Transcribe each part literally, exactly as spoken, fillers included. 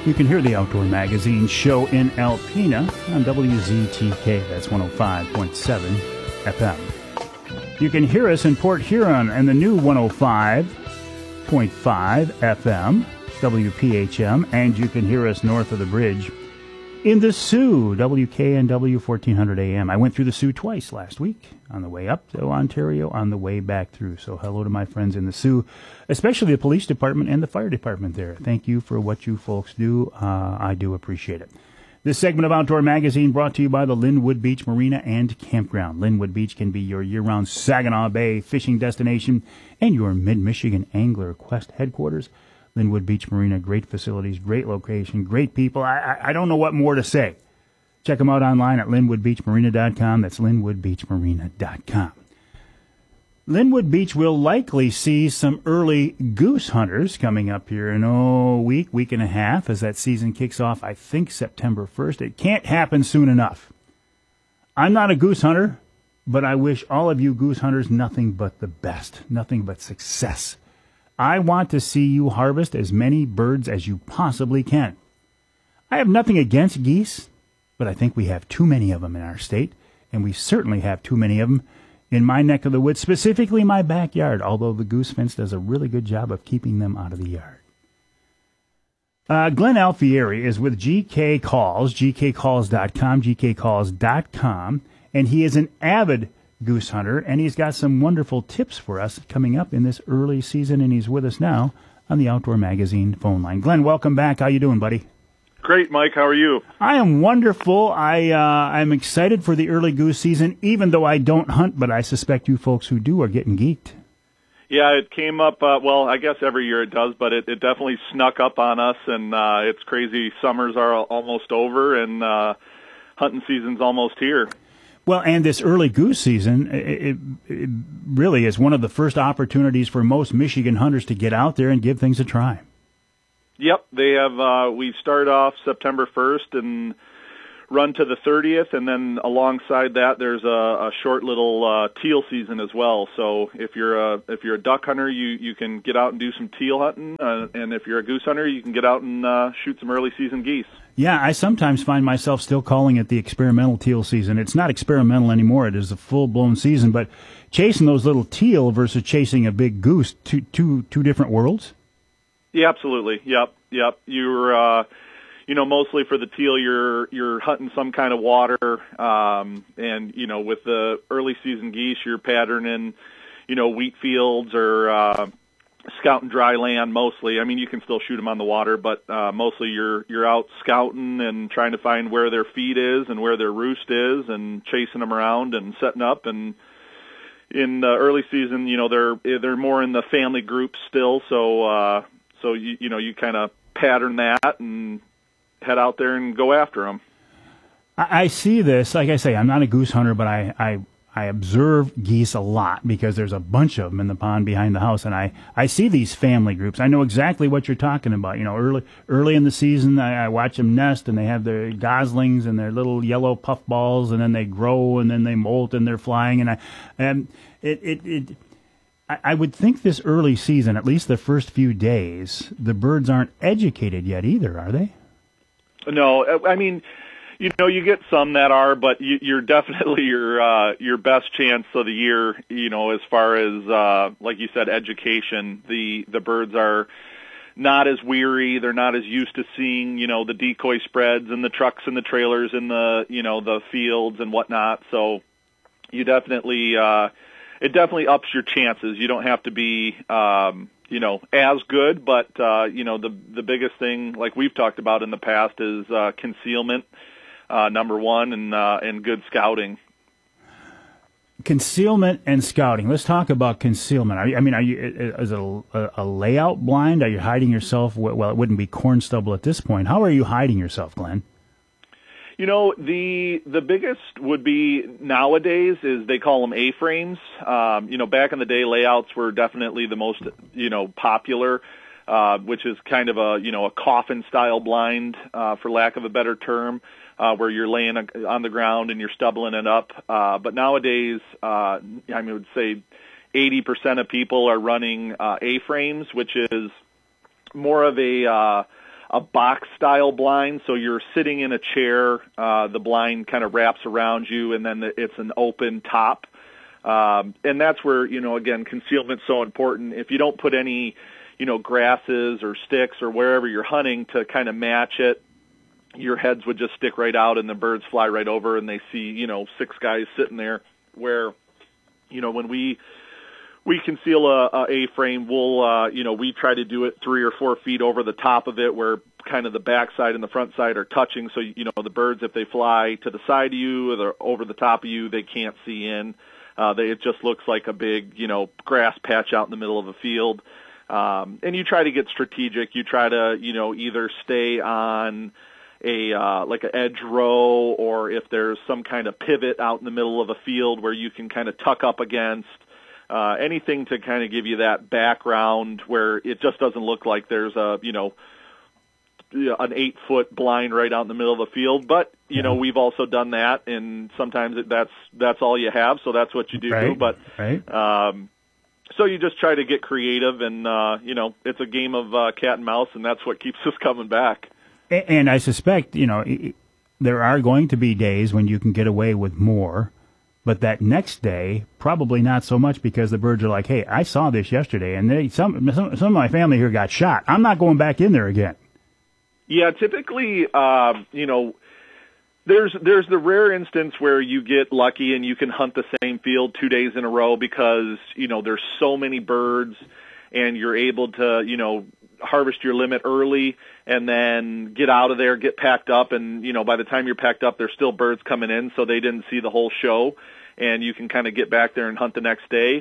You can hear the Outdoor Magazine show in Alpena on W Z T K. That's one oh five point seven F M. You can hear us in Port Huron and the new one oh five point five F M, W P H M, and you can hear us north of the bridge in the Sioux, W K N W fourteen hundred A M. I went through the Sioux twice last week, on the way up to Ontario, on the way back through. So hello to my friends in the Sioux, especially the police department and the fire department there. Thank you for what you folks do. Uh, I do appreciate it. This segment of Outdoor Magazine brought to you by the Linwood Beach Marina and Campground. Linwood Beach can be your year-round Saginaw Bay fishing destination and your Mid-Michigan Angler Quest headquarters. Linwood Beach Marina, great facilities, great location, great people. I, I, I don't know what more to say. Check them out online at linwood beach marina dot com. That's linwood beach marina dot com. Linwood Beach will likely see some early goose hunters coming up here in oh, a week, week and a half as that season kicks off, I think, September first. It can't happen soon enough. I'm not a goose hunter, but I wish all of you goose hunters nothing but the best, nothing but success. I want to see you harvest as many birds as you possibly can. I have nothing against geese, but I think we have too many of them in our state, and we certainly have too many of them in my neck of the woods, specifically my backyard, although the goose fence does a really good job of keeping them out of the yard. Uh, Glenn Alfieri is with G K Calls, G K calls dot com, G K calls dot com, and he is an avid goose hunter, and he's got some wonderful tips for us coming up in this early season, and he's with us now on the Outdoor Magazine phone line. Glenn, welcome back. How you doing, buddy? Great, Mike. How are you? I am wonderful. I, uh, I'm excited for the early goose season, even though I don't hunt, but I suspect you folks who do are getting geeked. Yeah, it came up, uh, well, I guess every year it does, but it, it definitely snuck up on us, and uh, it's crazy. Summers are almost over, and uh, hunting season's almost here. Well, and this early goose season, it, it really is one of the first opportunities for most Michigan hunters to get out there and give things a try. Yep, they have. Uh, we start off September first and run to the thirtieth, and then alongside that, there's a, a short little uh, teal season as well. So if you're a if you're a duck hunter, you you can get out and do some teal hunting, uh, and if you're a goose hunter, you can get out and uh, shoot some early season geese. Yeah, I sometimes find myself still calling it the experimental teal season. It's not experimental anymore; it is a full blown season. But chasing those little teal versus chasing a big goose, two two two different worlds. Yeah, absolutely. Yep, yep. You're, uh, you know, mostly for the teal, you're you're hunting some kind of water, um, and you know, with the early season geese, you're patterning, you know, wheat fields or uh, scouting dry land mostly. I mean, you can still shoot them on the water, but uh, mostly you're you're out scouting and trying to find where their feed is and where their roost is, and chasing them around and setting up. And in the early season, you know, they're they're more in the family groups still, so. Uh, So, you, you know, you kind of pattern that and head out there and go after them. I, I see this. Like I say, I'm not a goose hunter, but I, I, I observe geese a lot because there's a bunch of them in the pond behind the house. And I, I see these family groups. I know exactly what you're talking about. You know, early early in the season, I, I watch them nest, and they have their goslings and their little yellow puff balls, and then they grow, and then they molt, and they're flying. And I, and it, it, it I would think this early season, at least the first few days, the birds aren't educated yet either, are they? No, I mean, you know, you get some that are, but you, you're definitely your uh, your best chance of the year. You know, as far as uh, like you said, education. The the birds are not as weary. They're not as used to seeing, you know, the decoy spreads and the trucks and the trailers in the, you know, the fields and whatnot. So you definitely. Uh, It definitely ups your chances. You don't have to be, um, you know, as good, but, uh, you know, the the biggest thing, like we've talked about in the past, is uh, concealment, uh, number one, and uh, and good scouting. Concealment and scouting. Let's talk about concealment. Are you, I mean, are you, is it a, a layout blind? Are you hiding yourself? Well, it wouldn't be corn stubble at this point. How are you hiding yourself, Glenn? You know, the the biggest would be nowadays is they call them A-frames. Um, you know, back in the day, layouts were definitely the most, you know, popular, uh, which is kind of a, you know, a coffin-style blind, uh, for lack of a better term, uh, where you're laying on the ground and you're stubbling it up. Uh, but nowadays, uh, I would say eighty percent of people are running uh, A-frames, which is more of a uh, a box style blind. So you're sitting in a chair, uh, the blind kind of wraps around you, and then it's an open top. Um, and that's where, you know, again, concealment's so important. If you don't put any, you know, grasses or sticks or wherever you're hunting to kind of match it, your heads would just stick right out and the birds fly right over and they see, you know, six guys sitting there. Where, you know, when we we conceal a, a A-frame, we'll, uh, you know, we try to do it three or four feet over the top of it where kind of the back side and the front side are touching. So, you know, the birds, if they fly to the side of you or over the top of you, they can't see in. Uh, they, it just looks like a big, you know, grass patch out in the middle of a field. Um, and you try to get strategic. You try to, you know, either stay on a uh, like an edge row, or if there's some kind of pivot out in the middle of a field where you can kind of tuck up against, uh, anything to kind of give you that background where it just doesn't look like there's a, you know, an eight-foot blind right out in the middle of the field. But, you know, we've also done that, and sometimes that's that's all you have, so that's what you do. Right. But right. Um, so you just try to get creative, and, uh, you know, it's a game of uh, cat and mouse, and that's what keeps us coming back. And I suspect, you know, there are going to be days when you can get away with more, but that next day, probably not so much, because the birds are like, hey, I saw this yesterday, and they, some, some, some of my family here got shot. I'm not going back in there again. Yeah, typically, uh, you know, there's there's the rare instance where you get lucky and you can hunt the same field two days in a row because, you know, there's so many birds and you're able to, you know, harvest your limit early and then get out of there, get packed up, and, you know, by the time you're packed up, there's still birds coming in, so they didn't see the whole show, and you can kind of get back there and hunt the next day.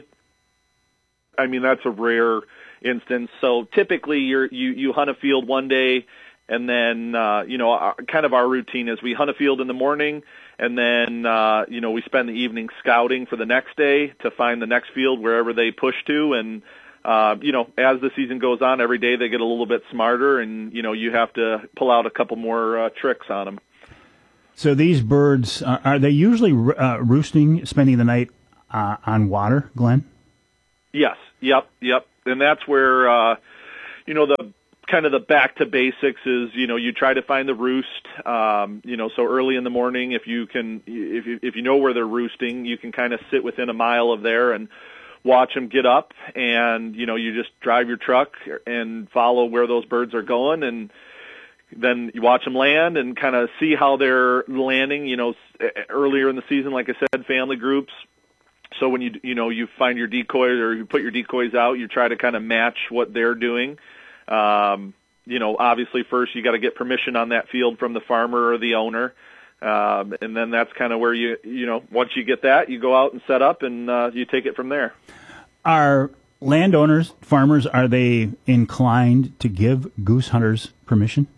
I mean, that's a rare instance. So typically you're, you, you hunt a field one day, and then, uh, you know, our, kind of our routine is we hunt a field in the morning, and then, uh, you know, we spend the evening scouting for the next day to find the next field wherever they push to. And, uh, you know, as the season goes on, every day they get a little bit smarter, and, you know, you have to pull out a couple more uh, tricks on them. So these birds, uh, are they usually uh, roosting, spending the night uh, on water, Glenn? Yes. Yep. Yep. And that's where, uh, you know, the kind of the back to basics is, you know, you try to find the roost, um, you know, so early in the morning, if you can, if you, if you know where they're roosting, you can kind of sit within a mile of there and watch them get up, and, you know, you just drive your truck and follow where those birds are going, and then you watch them land and kind of see how they're landing, you know, earlier in the season, like I said, family groups. So when you, you know, you find your decoys or you put your decoys out, you try to kind of match what they're doing. Um, you know, obviously first you got to get permission on that field from the farmer or the owner. Um, and then that's kind of where you, you know, once you get that, you go out and set up and, uh, you take it from there. Are landowners, farmers, are they inclined to give goose hunters permission?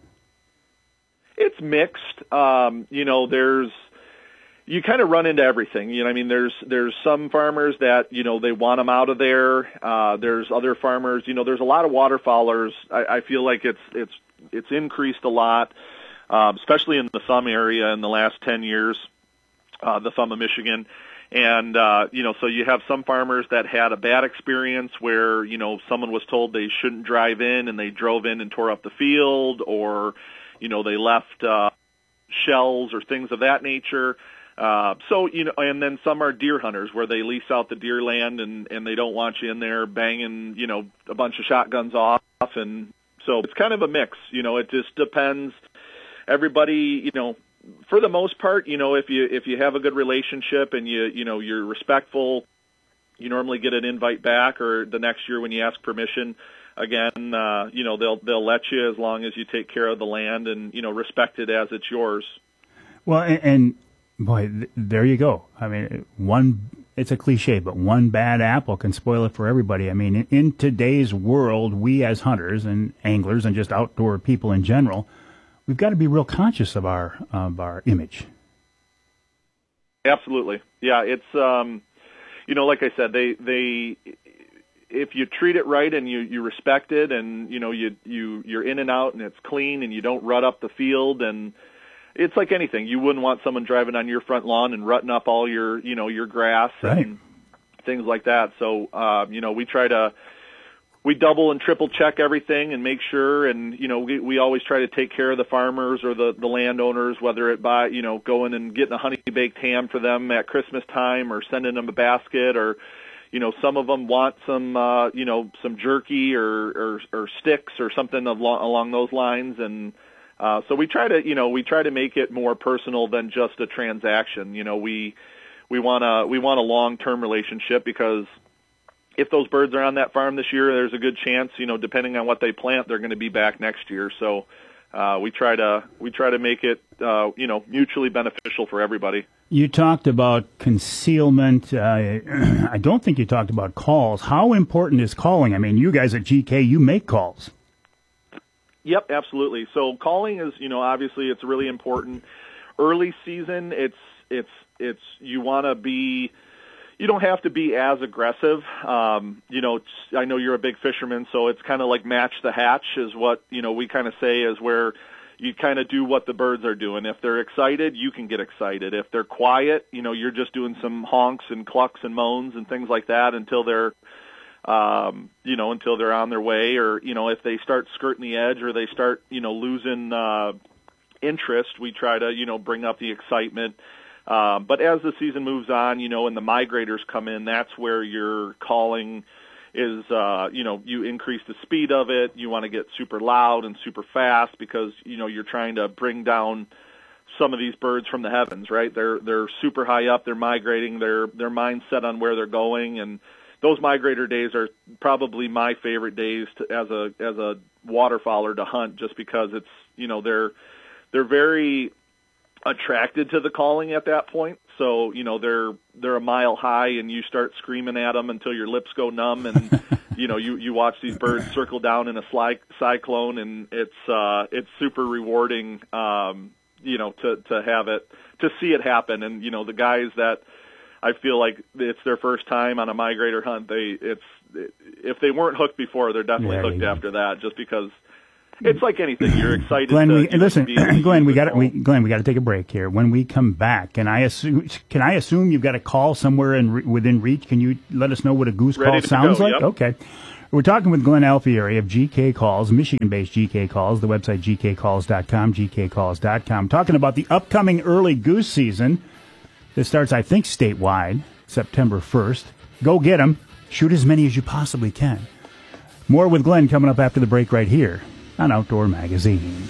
It's mixed. Um, you know, there's, you kind of run into everything. You know, I mean, there's there's some farmers that, you know, they want them out of there. Uh, there's other farmers, you know, there's a lot of waterfowlers. I, I feel like it's it's it's increased a lot, uh, especially in the Thumb area in the last ten years, uh, the Thumb of Michigan. And, uh, you know, so you have some farmers that had a bad experience where, you know, someone was told they shouldn't drive in and they drove in and tore up the field, or, you know, they left uh, shells or things of that nature. Uh, so, you know, and then some are deer hunters where they lease out the deer land and, and they don't want you in there banging, you know, a bunch of shotguns off. And so it's kind of a mix, you know, it just depends. Everybody, you know, for the most part, you know, if you, if you have a good relationship and you, you know, you're respectful, you normally get an invite back, or the next year when you ask permission again, uh, you know, they'll, they'll let you as long as you take care of the land and, you know, respect it as it's yours. Well, and, and boy, th- there you go. I mean, one, it's a cliche, but one bad apple can spoil it for everybody. I mean, in, in today's world, we as hunters and anglers and just outdoor people in general, we've got to be real conscious of our, of our image. Absolutely. Yeah. It's, um, you know, like I said, they, they, if you treat it right and you, you respect it and, you know, you, you, you're in and out and it's clean and you don't rut up the field, and it's like anything. You wouldn't want someone driving on your front lawn and rutting up all your, you know, your grass right. and things like that. So, uh, you know, we try to, we double and triple check everything and make sure, and, you know, we, we always try to take care of the farmers or the, the landowners, whether it by, you know, going and getting a honey baked ham for them at Christmas time or sending them a basket, or, you know, some of them want some, uh, you know, some jerky or, or, or sticks or something along, along those lines. And, uh, so we try to, you know, we try to make it more personal than just a transaction. You know, we, we want a, we want a long-term relationship, because if those birds are on that farm this year, there's a good chance, you know, depending on what they plant, they're going to be back next year. So uh, we try to we try to make it, uh, you know, mutually beneficial for everybody. You talked about concealment. Uh, I don't think you talked about calls. How important is calling? I mean, you guys at G K, you make calls. Yep, absolutely. So calling is, you know, obviously it's really important. Early season, it's it's it's you want to be. You don't have to be as aggressive. Um, you know, I know you're a big fisherman, so it's kind of like match the hatch is what, you know, we kind of say is where you kind of do what the birds are doing. If they're excited, you can get excited. If they're quiet, you know, you're just doing some honks and clucks and moans and things like that until they're, um, you know, until they're on their way. Or, you know, if they start skirting the edge or they start, you know, losing uh, interest, we try to, you know, bring up the excitement. Uh, but as the season moves on, you know, and the migrators come in, that's where your calling is, uh, you know, you increase the speed of it. You want to get super loud and super fast because, you know, you're trying to bring down some of these birds from the heavens, right? They're they're super high up. They're migrating. Their their mind's set on where they're going, and those migrator days are probably my favorite days to, as a as a waterfowler to hunt, just because it's, you know, they're they're very attracted to the calling at that point. So, you know, they're they're a mile high and you start screaming at them until your lips go numb, and you know, you you watch these birds circle down in a sly, cyclone, and it's uh it's super rewarding, um you know, to to have it, to see it happen. And, you know, the guys that I feel like it's their first time on a migrator hunt, they it's if they weren't hooked before, they're definitely yeah, hooked yeah. after that, just because it's like anything. You're excited. Glenn, to, we, you know, listen, to be Glenn, we got we Glenn, we got to take a break here. When we come back, can I assume can I assume you've got a call somewhere in re, within reach? Can you let us know what a goose Ready call to sounds go, like? yep. Okay. We're talking with Glenn Alfieri of G K Calls, Michigan-based G K Calls, the website g k calls dot com, g k calls dot com, talking about the upcoming early goose season that starts, I think, statewide, September first. Go get them. Shoot as many as you possibly can. More with Glenn coming up after the break right here on Outdoor Magazine.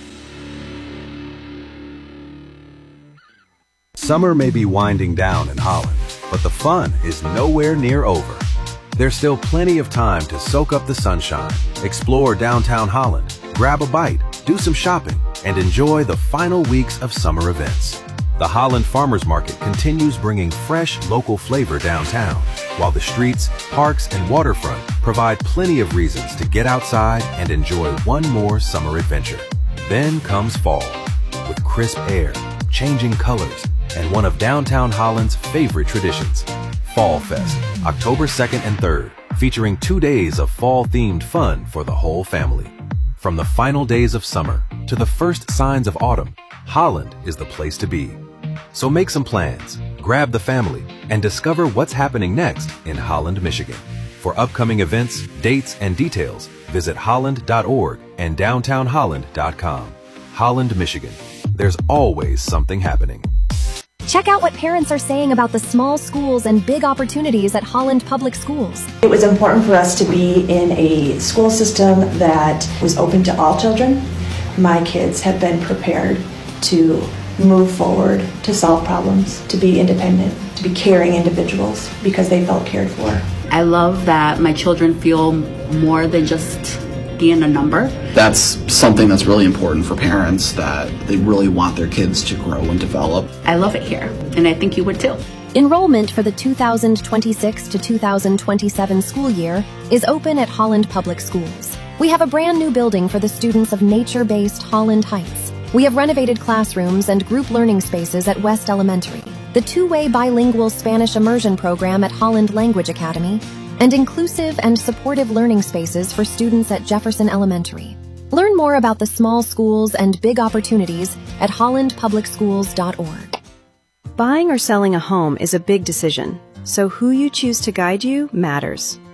Summer may be winding down in Holland, but the fun is nowhere near over. There's still plenty of time to soak up the sunshine, explore downtown Holland, grab a bite, do some shopping, and enjoy the final weeks of summer events. The Holland Farmers Market continues bringing fresh, local flavor downtown, while the streets, parks, and waterfront provide plenty of reasons to get outside and enjoy one more summer adventure. Then comes fall, with crisp air, changing colors, and one of downtown Holland's favorite traditions, Fall Fest, October second and third, featuring two days of fall-themed fun for the whole family. From the final days of summer to the first signs of autumn, Holland is the place to be. So make some plans, grab the family, and discover what's happening next in Holland, Michigan. For upcoming events, dates, and details, visit holland dot org and downtown holland dot com. Holland, Michigan. There's always something happening. Check out what parents are saying about the small schools and big opportunities at Holland Public Schools. It was important for us to be in a school system that was open to all children. My kids have been prepared to move forward, to solve problems, to be independent, to be caring individuals because they felt cared for. I love that my children feel more than just being a number. That's something that's really important for parents, that they really want their kids to grow and develop. I love it here, and I think you would too. Enrollment for the two thousand twenty-six to two thousand twenty-seven school year is open at Holland Public Schools. We have a brand new building for the students of nature-based Holland Heights. We have renovated classrooms and group learning spaces at West Elementary, the two-way bilingual Spanish immersion program at Holland Language Academy, and inclusive and supportive learning spaces for students at Jefferson Elementary. Learn more about the small schools and big opportunities at holland public schools dot org. Buying or selling a home is a big decision, so who you choose to guide you matters.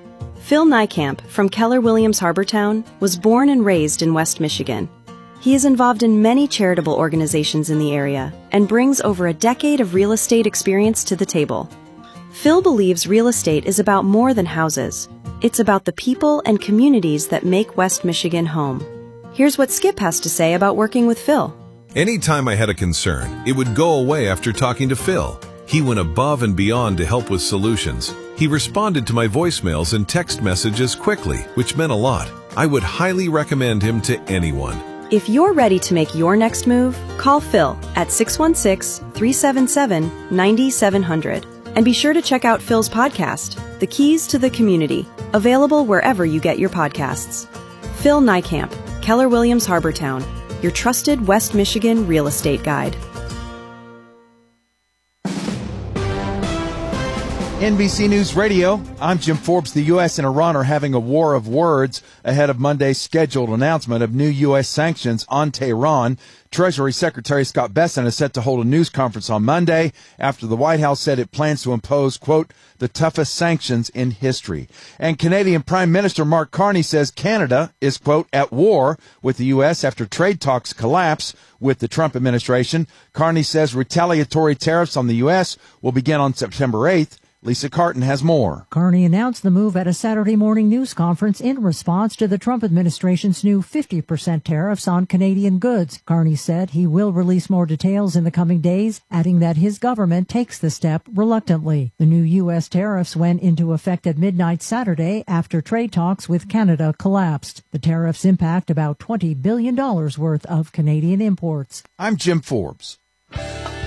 Phil Niekamp from Keller Williams Harbortown was born and raised in West Michigan. He is involved in many charitable organizations in the area and brings over a decade of real estate experience to the table. Phil believes real estate is about more than houses. It's about the people and communities that make West Michigan home. Here's what Skip has to say about working with Phil. Anytime I had a concern, it would go away after talking to Phil. He went above and beyond to help with solutions. He responded to my voicemails and text messages quickly, which meant a lot. I would highly recommend him to anyone. If you're ready to make your next move, call Phil at six one six, three seven seven, nine seven zero zero. And be sure to check out Phil's podcast, The Keys to the Community, available wherever you get your podcasts. Phil Niekamp, Keller Williams Harbortown, your trusted West Michigan real estate guide. N B C News Radio, I'm Jim Forbes. The U S and Iran are having a war of words ahead of Monday's scheduled announcement of new U S sanctions on Tehran. Treasury Secretary Scott Bessent is set to hold a news conference on Monday after the White House said it plans to impose, quote, the toughest sanctions in history. And Canadian Prime Minister Mark Carney says Canada is, quote, at war with the U S after trade talks collapse with the Trump administration. Carney says retaliatory tariffs on the U S will begin on September eighth. Lisa Carton has more. Carney announced the move at a Saturday morning news conference in response to the Trump administration's new fifty percent tariffs on Canadian goods. Carney said he will release more details in the coming days, adding that his government takes the step reluctantly. The new U S tariffs went into effect at midnight Saturday after trade talks with Canada collapsed. The tariffs impact about twenty billion dollars worth of Canadian imports. I'm Jim Forbes.